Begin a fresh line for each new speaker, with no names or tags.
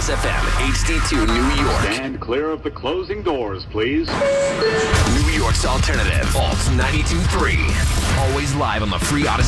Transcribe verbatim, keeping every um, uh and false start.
Kiss F M, H D two New York.
Stand clear of the closing doors, please.
New York's alternative, Alt ninety-two point three. Always live on the free Odyssey.